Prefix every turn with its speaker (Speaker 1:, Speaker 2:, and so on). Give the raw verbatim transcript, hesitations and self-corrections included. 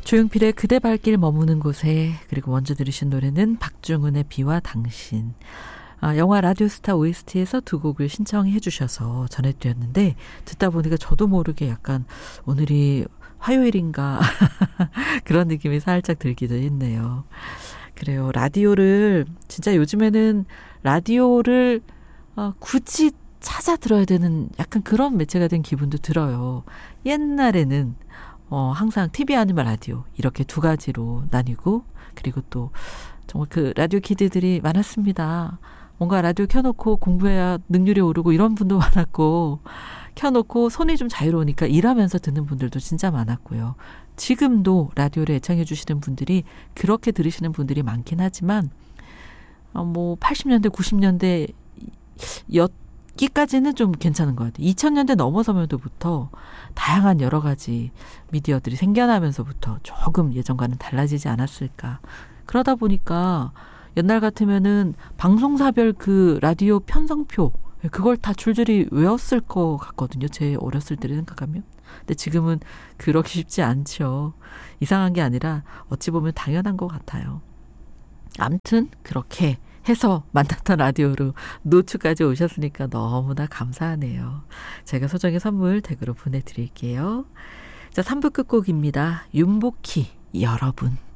Speaker 1: 조용필의 그대 발길 머무는 곳에, 그리고 먼저 들으신 노래는 박중훈의 비와 당신. 아, 영화 라디오스타 오에스티에서 두 곡을 신청해 주셔서 전해드렸는데, 듣다 보니까 저도 모르게 약간 오늘이 화요일인가 그런 느낌이 살짝 들기도 했네요. 그래요. 라디오를 진짜 요즘에는 라디오를 어, 굳이 찾아 들어야 되는 약간 그런 매체가 된 기분도 들어요. 옛날에는 어, 항상 티비 아니면 라디오 이렇게 두 가지로 나뉘고, 그리고 또 정말 그 라디오 키드들이 많았습니다. 뭔가 라디오 켜놓고 공부해야 능률이 오르고 이런 분도 많았고, 켜놓고 손이 좀 자유로우니까 일하면서 듣는 분들도 진짜 많았고요. 지금도 라디오를 애청해 주시는 분들이 그렇게 들으시는 분들이 많긴 하지만 어, 뭐 팔십 년대 구십 년대 였기까지는 좀 괜찮은 것 같아요. 이천 년대 넘어서면서부터 다양한 여러 가지 미디어들이 생겨나면서부터 조금 예전과는 달라지지 않았을까. 그러다 보니까 옛날 같으면은 방송사별 그 라디오 편성표 그걸 다 줄줄이 외웠을 것 같거든요. 제 어렸을 때를 생각하면. 근데 지금은 그러기 쉽지 않죠. 이상한 게 아니라 어찌 보면 당연한 것 같아요. 아무튼 그렇게 해서 만났던 라디오로 노출까지 오셨으니까 너무나 감사하네요. 제가 소정의 선물 댁으로 보내드릴게요. 자, 삼 부 끝곡입니다. 윤복희, 여러분.